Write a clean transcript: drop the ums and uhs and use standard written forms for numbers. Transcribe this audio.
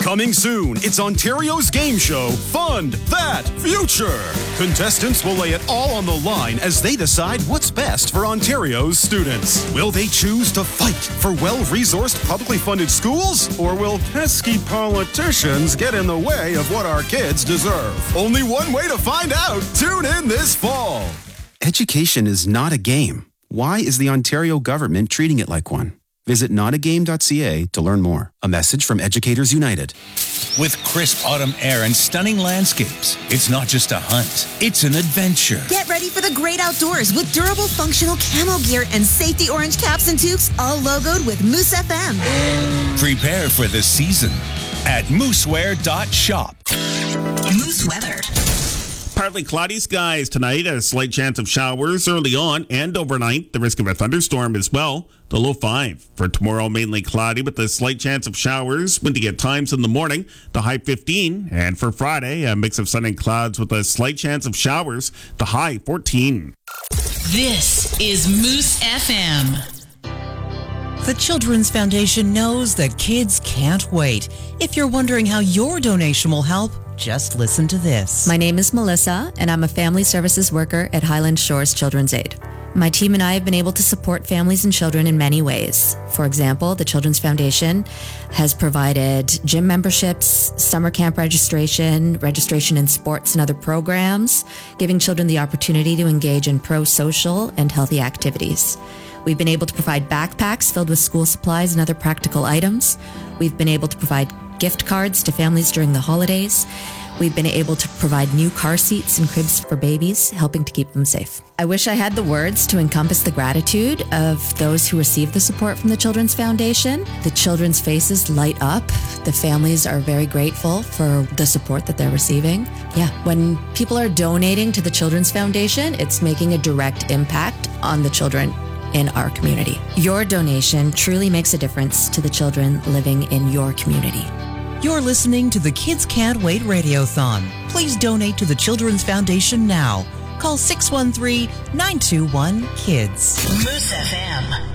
Coming soon, it's Ontario's game show, Fund That Future. Contestants will lay it all on the line as they decide what's best for Ontario's students. Will they choose to fight for well-resourced, publicly funded schools? Or will pesky politicians get in the way of what our kids deserve? Only one way to find out. Tune in this fall. Education is not a game. Why is the Ontario government treating it like one? Visit notagame.ca to learn more. A message from Educators United. With crisp autumn air and stunning landscapes, it's not just a hunt, it's an adventure. Get ready for the great outdoors with durable, functional camo gear and safety orange caps and toques, all logoed with Moose FM. Prepare for the season at moosewear.shop. Moose weather. Partly cloudy skies tonight, a slight chance of showers early on and overnight. The risk of a thunderstorm as well. The low 5. For tomorrow, mainly cloudy with a slight chance of showers, windy at times in the morning. The high 15. And for Friday, a mix of sun and clouds with a slight chance of showers. The high 14. This is Moose FM. The Children's Foundation knows that kids can't wait. If you're wondering how your donation will help, just listen to this. My name is Melissa, and I'm a family services worker at Highland Shores Children's Aid. My team and I have been able to support families and children in many ways. For example, the Children's Foundation has provided gym memberships, summer camp registration in sports and other programs, giving children the opportunity to engage in pro-social and healthy activities. We've been able to provide backpacks filled with school supplies and other practical items. We've been able to provide gift cards to families during the holidays. We've been able to provide new car seats and cribs for babies, helping to keep them safe. I wish I had the words to encompass the gratitude of those who receive the support from the Children's Foundation. The children's faces light up. The families are very grateful for the support that they're receiving. Yeah, when people are donating to the Children's Foundation, it's making a direct impact on the children in our community. Your donation truly makes a difference to the children living in your community. You're listening to the Kids Can't Wait Radiothon. Please donate to the Children's Foundation now. Call 613-921-KIDS. Moose FM.